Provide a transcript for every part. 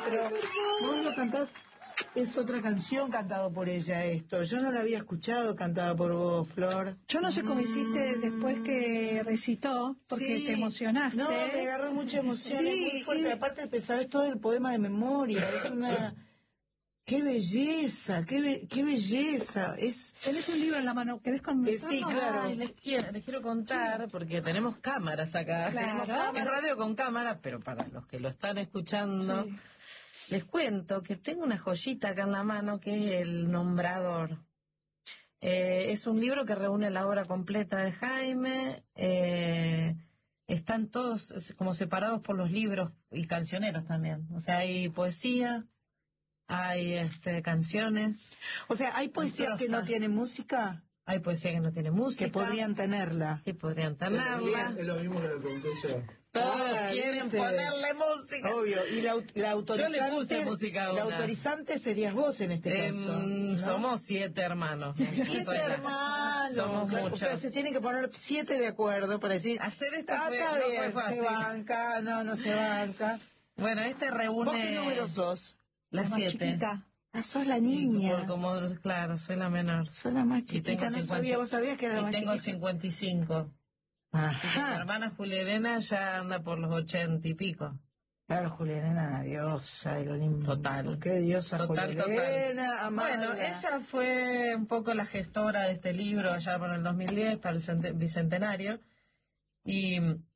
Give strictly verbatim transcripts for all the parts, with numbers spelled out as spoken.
pero vos lo cantás, es otra canción cantado por ella esto. Yo no la había escuchado cantada por vos, Flor. Yo no sé cómo hiciste después que recitó, porque Sí, te emocionaste. no, me agarró mucha emoción, Sí, es muy fuerte. y... Aparte te sabes todo el poema de memoria, es una... ¡Qué belleza! ¡Qué, be... qué belleza! Es... Tenés un libro en la mano, ¿querés comentarnos? Eh, sí, claro. Ay, les, quiero, les quiero contar, sí. porque tenemos cámaras acá. Claro. Tenemos cámaras. Es radio con cámara, pero para los que lo están escuchando, sí. les cuento que tengo una joyita acá en la mano que es El Nombrador. Eh, es un libro que reúne la obra completa de Jaime. Eh, están todos como separados por los libros y cancioneros también. O sea, hay poesía, hay este, canciones. O sea, ¿hay poesía que no tiene música? Hay poesía que no tiene música. Que podrían tenerla. Que podrían tenerla. Es lo mismo que lo pregunté yo. Todos ah, quieren este, ponerle música. Obvio. Y la, la autorizante. Yo le puse música a una. La autorizante serías vos en este eh, caso. ¿No? Somos siete hermanos. Siete hermanos. Somos claro, muchos. O sea, se tienen que poner siete de acuerdo para decir. Hacer esto ah, fue, está no bien, fue fácil. Se banca, no, no se banca. Bueno, este reúne. ¿Vos qué número sos? La, la siete. Chiquita. Ah, sos la niña. Como, como, claro, soy la menor. Soy la más chiquita, no sabía, vos sabías que era la más chiquita. Y tengo chiquita. cincuenta y cinco. Ajá. Mi hermana Julia Elena ya anda por los ochenta y pico. Claro, Julia Elena, diosa del Olimpo. Total. Qué diosa total, Julia Elena, amada. Bueno, ella fue un poco la gestora de este libro allá por el dos mil diez, para el bicentenario. Y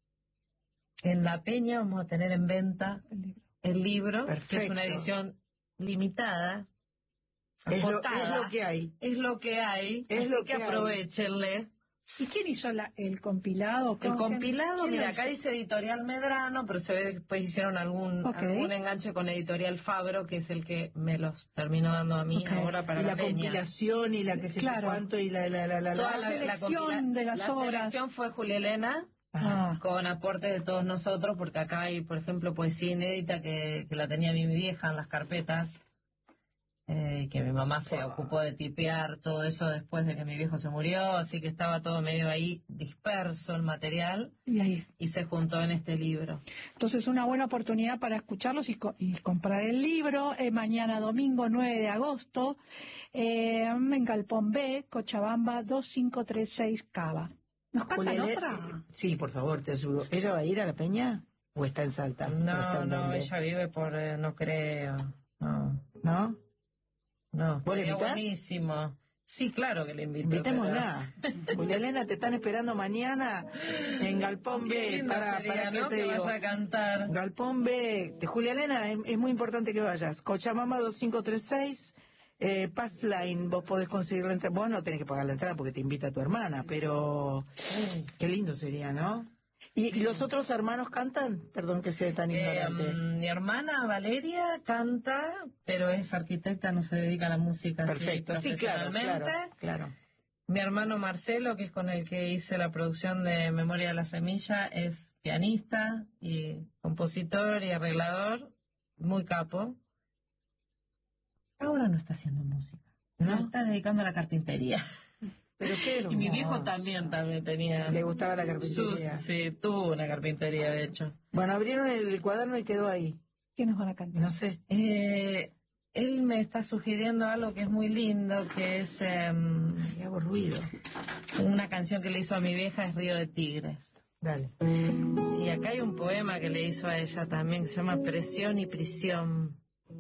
en La Peña vamos a tener en venta el libro, el libro que es una edición limitada, es lo, es lo que hay. Es lo que hay, es así lo que, que aprovechenle. ¿Y quién hizo la, el compilado? El compilado, mira, acá dice Editorial Medrano, pero se ve que después hicieron algún, okay. algún enganche con Editorial Fabro, que es el que me los terminó dando a mí okay. ahora para y la, la peña. compilación y la que se claro. cuánto y la la la la, Toda la, la selección la de las la obras. La selección fue Julia Elena. Ah. Con aporte de todos nosotros, porque acá hay, por ejemplo, poesía inédita que, que la tenía mi vieja en las carpetas, eh, que mi mamá se ocupó de tipear todo eso después de que mi viejo se murió, así que estaba todo medio ahí disperso el material y, ahí. y se juntó en este libro. Entonces una buena oportunidad para escucharlos y, co y comprar el libro. Eh, mañana domingo nueve de agosto eh, en Galpón B, Cochabamba dos cinco tres seis Cava. ¿Nos cantan Julián, otra? Sí, por favor, te ayudo. ¿Ella va a ir a la peña o está en Salta? No, no, ella vive por, eh, no creo, no. ¿No? No, ¿Vos le invitás? Buenísimo. Sí, claro que le invito. Invitémosla. Pero... Julia Elena, te están esperando mañana en Galpón B. Para, sería, para que ¿no? te que digo. vaya a cantar. Galpón B. De Julia Elena, es, es muy importante que vayas. Cochabamba dos cinco tres seis. Eh, Passline, vos podés conseguir la entrada. Vos no tenés que pagar la entrada porque te invita tu hermana, pero sí. Qué lindo sería, ¿no? ¿Y, ¿Y los otros hermanos cantan? Perdón que sea tan ignorante. Eh, mi hermana Valeria canta, pero es arquitecta, no se dedica a la música. Perfecto, así, sí, claro, claro, claro. Mi hermano Marcelo, que es con el que hice la producción de Memoria de la Semilla, es pianista y compositor y arreglador, muy capo. Ahora no está haciendo música, ¿no? Se está dedicando a la carpintería. Pero qué hermoso. Y mi viejo también también tenía. Le gustaba la carpintería. Sus, sí, tuvo una carpintería, de hecho. Bueno, abrieron el, el cuaderno y quedó ahí. ¿Qué nos van a cantar? No sé. Eh, él me está sugiriendo algo que es muy lindo, que es... Eh, Ay, hago ruido. Una canción que le hizo a mi vieja es Río de Tigres. Dale. Y acá hay un poema que le hizo a ella también, que se llama Presión y Prisión.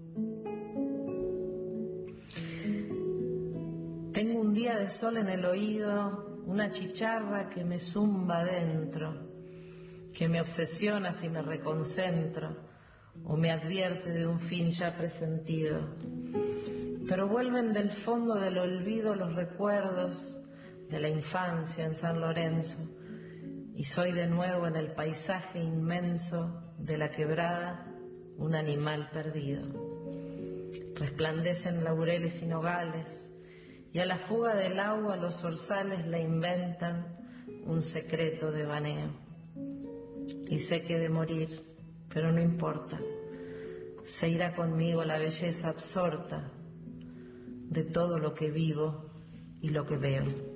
Tengo un día de sol en el oído, una chicharra que me zumba dentro, que me obsesiona si me reconcentro, o me advierte de un fin ya presentido. Pero vuelven del fondo del olvido los recuerdos de la infancia en San Lorenzo, y soy de nuevo en el paisaje inmenso de la quebrada un animal perdido. Resplandecen laureles y nogales, y a la fuga del agua los zorzales le inventan un secreto de baneo. Y sé que he de morir, pero no importa, se irá conmigo la belleza absorta de todo lo que vivo y lo que veo.